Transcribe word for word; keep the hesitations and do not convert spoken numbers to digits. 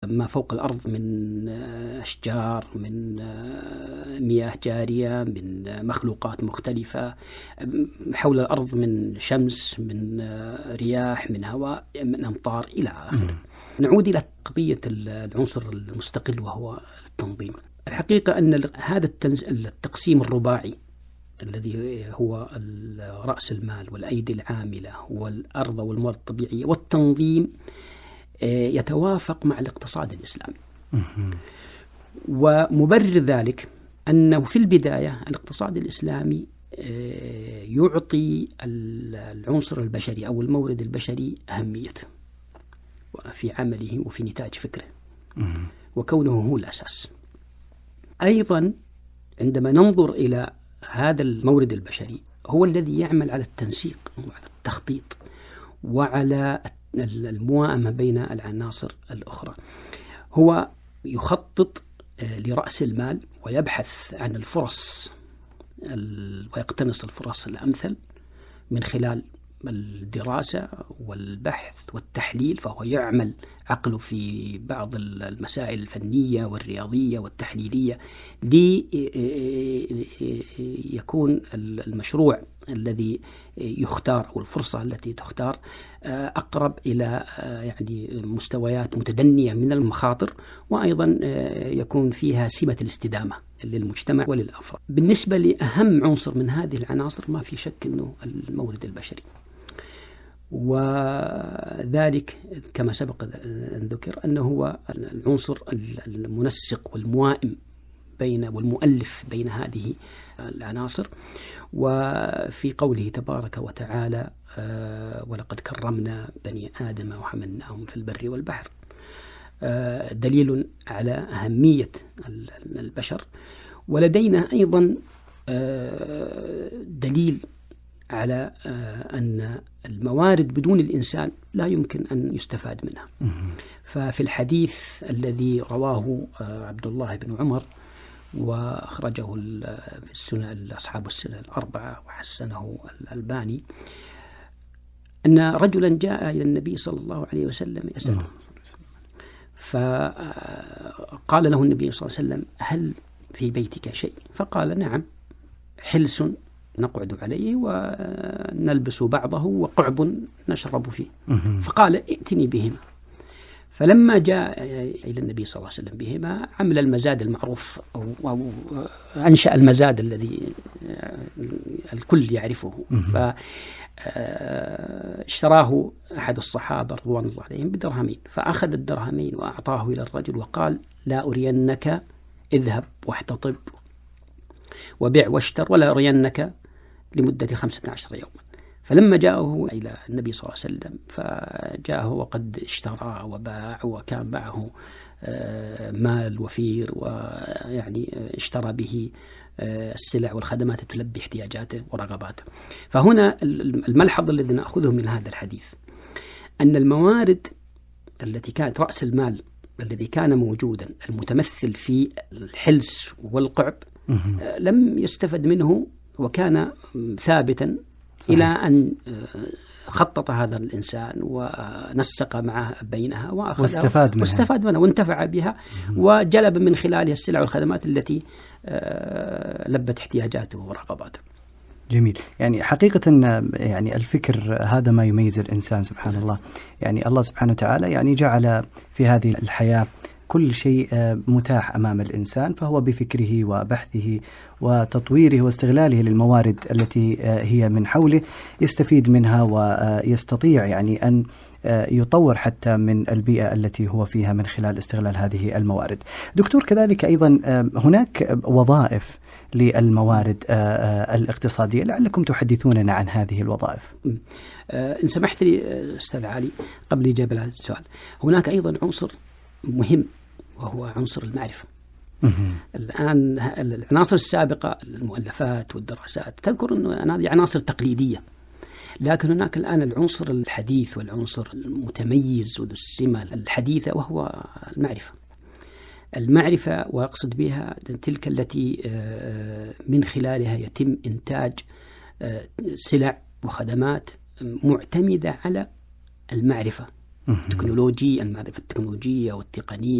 ما فوق الأرض من أشجار، من مياه جارية، من مخلوقات مختلفة حول الأرض، من شمس، من رياح، من هواء، من أمطار إلى آخره. نعود إلى قضية العنصر المستقل وهو التنظيم. الحقيقة أن هذا التقسيم الرباعي الذي هو رأس المال والأيدي العاملة والأرض والموارد الطبيعية والتنظيم يتوافق مع الاقتصاد الإسلامي. ومبرر ذلك أنه في البداية الاقتصاد الإسلامي يعطي العنصر البشري أو المورد البشري أهميته في عمله وفي نتاج فكره، وكونه هو الأساس. أيضا عندما ننظر إلى هذا المورد البشري، هو الذي يعمل على التنسيق وعلى التخطيط وعلى الموائمة بين العناصر الأخرى. هو يخطط لرأس المال ويبحث عن الفرص ويقتنص الفرص الأمثل من خلال الدراسة والبحث والتحليل، فهو يعمل عقله في بعض المسائل الفنية والرياضية والتحليلية ليكون المشروع الذي يختار أو الفرصة التي تختار أقرب إلى يعني مستويات متدنية من المخاطر، وأيضا يكون فيها سمة الاستدامة للمجتمع وللأفراد. بالنسبة لأهم عنصر من هذه العناصر ما في شك أنه المورد البشري، وذلك كما سبق أن ذكر أنه هو العنصر المنسق والموائم بين والمؤلف بين هذه العناصر. وفي قوله تبارك وتعالى ولقد كرمنا بني آدم وحملناهم في البر والبحر دليل على أهمية البشر. ولدينا أيضا دليل على أن الموارد بدون الإنسان لا يمكن أن يستفاد منها. ففي الحديث الذي رواه عبد الله بن عمر وأخرجه في السنة أصحاب السنة الأربعة وحسنه الألباني، أن رجلا جاء إلى النبي صلى الله عليه وسلم يسأله، فقال له النبي صلى الله عليه وسلم هل في بيتك شيء؟ فقال نعم، حلس نقعد عليه ونلبس بعضه وقعب نشرب فيه. فقال ائتني بهما. فلما جاء إلى النبي صلى الله عليه وسلم بهما عمل المزاد المعروف أو أنشأ المزاد الذي الكل يعرفه. فاشتراه أحد الصحابة رضوان الله عليهم بدرهمين، فأخذ الدرهمين وأعطاه إلى الرجل وقال لا أرينك، اذهب واحتطب وبيع واشتر ولا أرينك لمدة خمسة عشر يوما. فلما جاءه إلى النبي صلى الله عليه وسلم فجاءه وقد اشترى وباع وكان معه مال وفير، ويعني اشترى به السلع والخدمات تلبي احتياجاته ورغباته. فهنا الملحظ الذي نأخذه من هذا الحديث أن الموارد التي كانت رأس المال الذي كان موجودا المتمثل في الحلس والقعب لم يستفد منه وكان ثابتا صحيح. إلى أن خطط هذا الإنسان ونسق معه بينها وأخذها واستفاد منها, واستفاد منها وانتفع بها وجلب من خلالها السلع والخدمات التي لبت احتياجاته ورغباته. جميل. يعني حقيقة يعني الفكر هذا ما يميز الإنسان سبحان الله. يعني الله سبحانه وتعالى يعني جعل في هذه الحياة كل شيء متاح أمام الإنسان، فهو بفكره وبحثه وتطويره واستغلاله للموارد التي هي من حوله يستفيد منها ويستطيع يعني أن يطور حتى من البيئة التي هو فيها من خلال استغلال هذه الموارد. دكتور، كذلك أيضا هناك وظائف للموارد الاقتصادية، لعلكم تحدثوننا عن هذه الوظائف. إن سمحت لي أستاذ علي قبل إجابة هذا السؤال، هناك أيضا عنصر مهم وهو عنصر المعرفة. الآن العناصر السابقة المؤلفات والدراسات تذكر أن هذه عناصر تقليدية، لكن هناك الآن العنصر الحديث والعنصر المتميز وذو السمة الحديثة وهو المعرفة. المعرفة وأقصد بها تلك التي من خلالها يتم إنتاج سلع وخدمات معتمدة على المعرفة التكنولوجية، المعرفة التكنولوجية والتقنية